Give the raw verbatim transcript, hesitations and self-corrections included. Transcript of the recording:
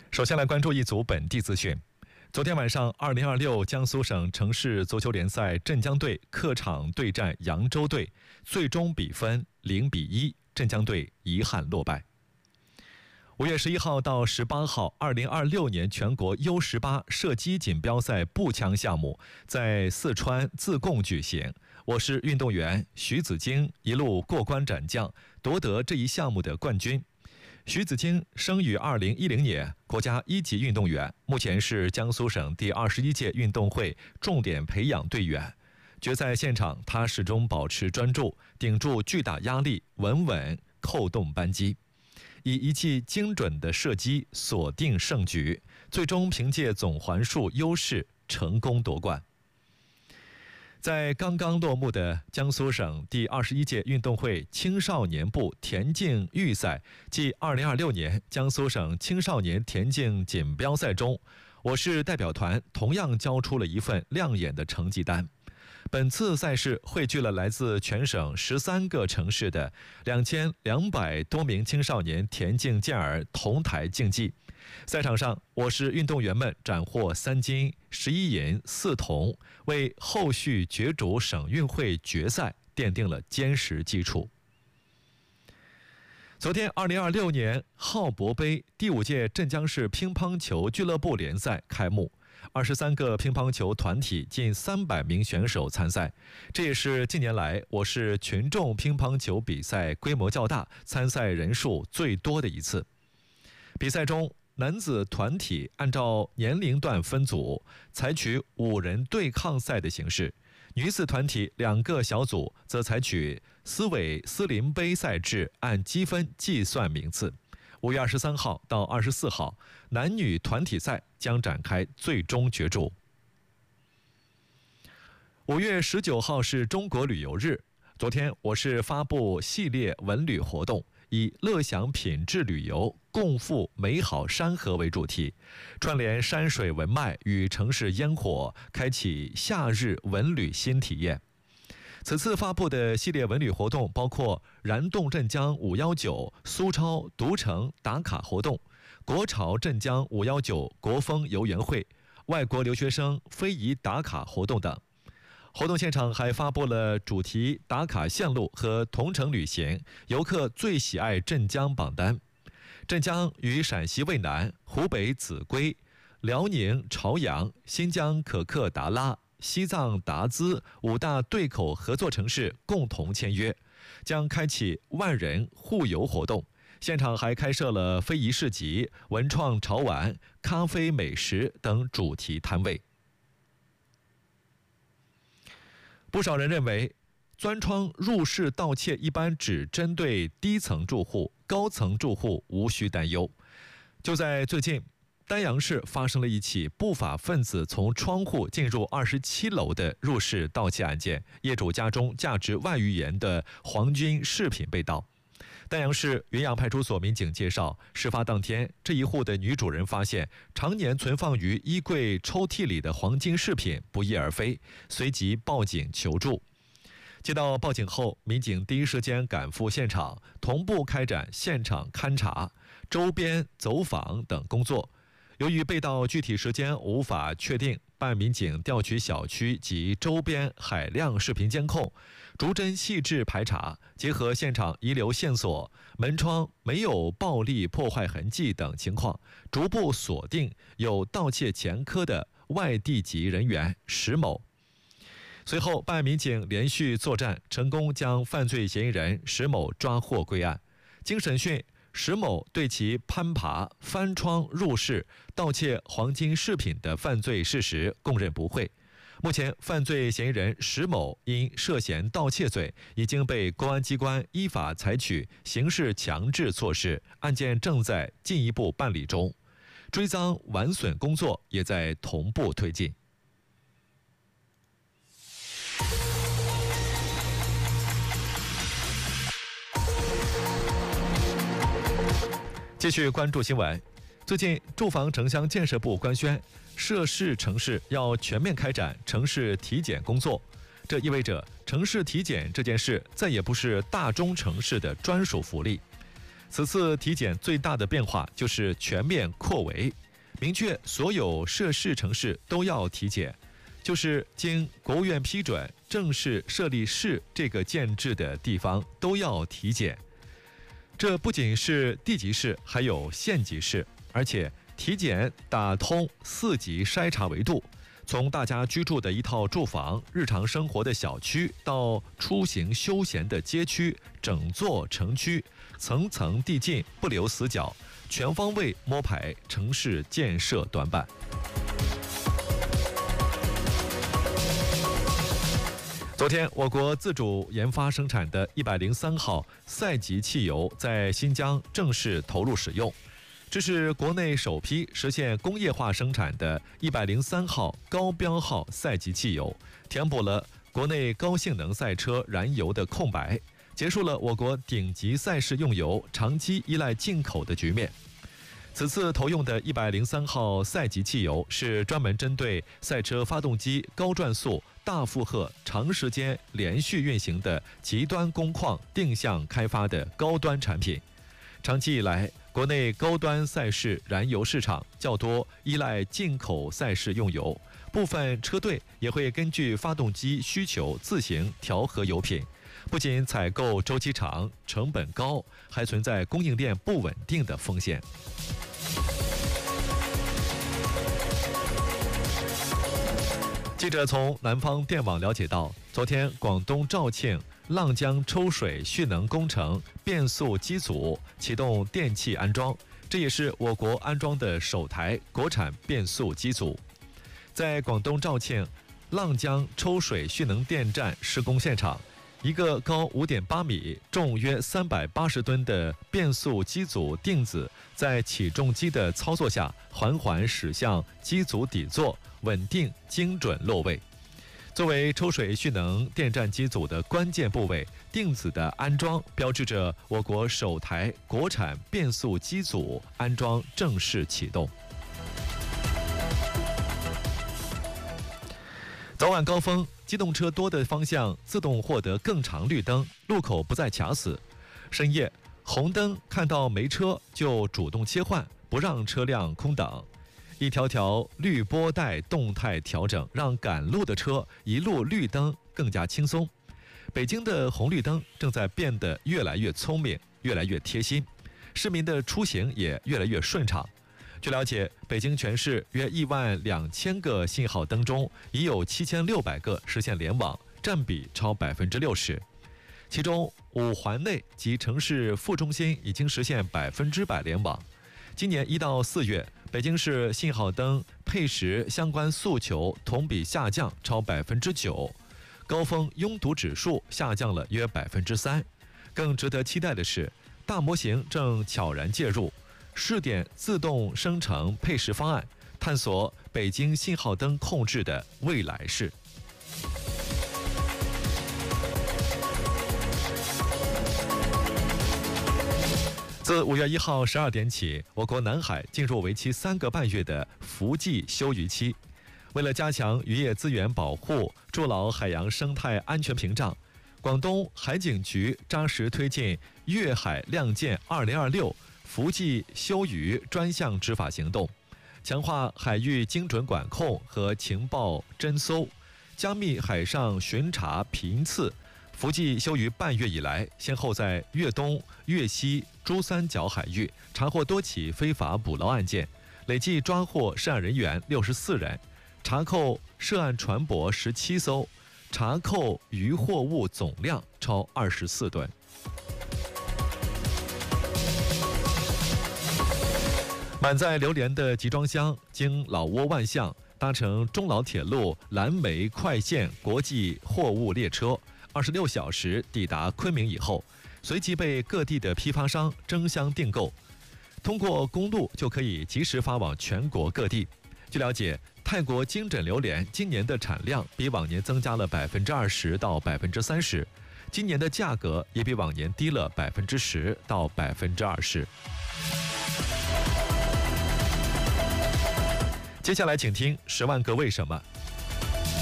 首先来关注一组本地资讯。昨天晚上，二零二六江苏省城市足球联赛镇江队客场对战扬州队，最终比分零比一，镇江队遗憾落败。五月十一号到十八号，二零二六年全国 U 十八 射击锦标赛步枪项目在四川自贡举行。我市运动员徐子京一路过关斩将，夺得这一项目的冠军。徐子京生于二零一零年，国家一级运动员，目前是江苏省第二十一届运动会重点培养队员。决赛现场，他始终保持专注，顶住巨大压力，稳稳扣动扳机，以一记精准的射击锁定胜局，最终凭借总环数优势成功夺冠。在刚刚落幕的江苏省第二十一届运动会青少年部田径预赛暨二零二六年江苏省青少年田径锦标赛中，我市代表团同样交出了一份亮眼的成绩单。本次赛事汇聚了来自全省十三个城市的两千两百多名青少年田径健儿同台竞技。赛场上，我市运动员们斩获三金、十一银、四铜，为后续角逐省运会决赛奠定了坚实基础。昨天，二零二六年浩博杯第五届镇江市乒乓球俱乐部联赛开幕。二十三个乒乓球团体，近三百名选手参赛，这也是近年来我市群众乒乓球比赛规模较大、参赛人数最多的一次。比赛中，男子团体按照年龄段分组，采取五人对抗赛的形式；女子团体两个小组则采取斯韦斯林杯赛制，按积分计算名次。五月二十三号到二十四号，男女团体赛将展开最终角逐。五月十九号是中国旅游日，昨天我市发布系列文旅活动，以乐享品质旅游，共赴美好山河为主题，串联山水文脉与城市烟火，开启夏日文旅新体验。此次发布的系列文旅活动包括燃动镇江五一九苏超独城打卡活动、国潮镇江五一九国风游园会、外国留学生非遗打卡活动等。活动现场还发布了主题打卡线路和同城旅行游客最喜爱镇江榜单。镇江与陕西渭南、湖北秭归、辽宁朝阳、新疆可克达拉、西藏达孜五大对口合作城市共同签约，将开启万人互游活动。现场还开设了非遗市集、文创潮玩、咖啡美食等主题摊位。不少人认为，钻窗入室盗窃一般只针对低层住户，高层住户无需担忧。就在最近，丹阳市发生了一起不法分子从窗户进入二十七楼的入室盗窃案件，业主家中价值万余元的黄金饰品被盗。丹阳市云阳派出所民警介绍，事发当天，这一户的女主人发现常年存放于衣柜抽屉里的黄金饰品不翼而飞，随即报警求助。接到报警后，民警第一时间赶赴现场，同步开展现场勘查、周边走访等工作。由于被盗具体时间无法确定，办案民警调取小区及周边海量视频监控，逐帧细致排查，结合现场遗留线索、门窗没有暴力破坏痕迹等情况，逐步锁定有盗窃前科的外地籍人员石某。随后，办案民警连续作战，成功将犯罪嫌疑人石某抓获归案。经审讯，石某对其攀爬、翻窗入室、盗窃黄金饰品的犯罪事实供认不讳。目前，犯罪嫌疑人石某因涉嫌盗窃罪，已经被公安机关依法采取刑事强制措施，案件正在进一步办理中，追赃完损工作也在同步推进。继续关注新闻。最近，住房城乡建设部官宣，涉事城市要全面开展城市体检工作。这意味着城市体检这件事再也不是大中城市的专属福利。 此次体检最大的变化就是全面扩围，明确所有涉事城市都要体检，就是经国务院批准正式设立市这个建制的地方都要体检。这不仅是地级市，还有县级市，而且体检打通四级筛查维度，从大家居住的一套住房、日常生活的小区，到出行休闲的街区，整座城区，层层递进，不留死角，全方位摸排城市建设短板。昨天，我国自主研发生产的一百零三号赛级汽油在新疆正式投入使用。这是国内首批实现工业化生产的一百零三号高标号赛级汽油，填补了国内高性能赛车燃油的空白，结束了我国顶级赛事用油长期依赖进口的局面。此次投用的一百零三号赛级汽油是专门针对赛车发动机高转速、大负荷、长时间连续运行的极端工况定向开发的高端产品。长期以来，国内高端赛事燃油市场较多依赖进口赛事用油，部分车队也会根据发动机需求自行调和油品，不仅采购周期长、成本高，还存在供应链不稳定的风险。记者从南方电网了解到，昨天广东肇庆浪江抽水蓄能工程变速机组启动电气安装，这也是我国安装的首台国产变速机组。在广东肇庆浪江抽水蓄能电站施工现场，一个高 五点八米、重约三百八十吨的变速机组定子，在起重机的操作下缓缓驶向机组底座，稳定精准落位。作为抽水蓄能电站机组的关键部位，定子的安装标志着我国首台国产变速机组安装正式启动。早晚高峰，机动车多的方向自动获得更长绿灯，路口不再卡死。深夜，红灯看到没车就主动切换，不让车辆空等。一条条绿波带动态调整，让赶路的车一路绿灯更加轻松。北京的红绿灯正在变得越来越聪明，越来越贴心，市民的出行也越来越顺畅。据了解，北京全市约一万两千个信号灯中，已有七千六百个实现联网，占比超百分之六十。其中，五环内及城市副中心已经实现百分之百联网。今年一到四月，北京市信号灯配时相关诉求同比下降超百分之九，高峰拥堵指数下降了约百分之三。更值得期待的是，大模型正悄然介入，试点自动生成配时方案，探索北京信号灯控制的未来式。自五月一号十二点起，我国南海进入为期三个半月的伏季休渔期。为了加强渔业资源保护，筑牢海洋生态安全屏障，广东海警局扎实推进粤海亮剑二零二六伏季休渔专项执法行动，强化海域精准管控和情报侦搜，加密海上巡查频次。伏季休渔半月以来，先后在粤东、粤西、珠三角海域查获多起非法捕捞案件，累计抓获涉案人员六十四人，查扣涉案船舶十七艘，查扣渔获物总量超二十四吨。满载榴莲的集装箱经老挝万象搭乘中老铁路蓝莓快线国际货物列车，二十六小时抵达昆明以后，随即被各地的批发商争相订购，通过公路就可以及时发往全国各地。据了解，泰国金枕榴莲今年的产量比往年增加了百分之二十到百分之三十，今年的价格也比往年低了百分之十到百分之二十。接下来请听《十万个为什么》。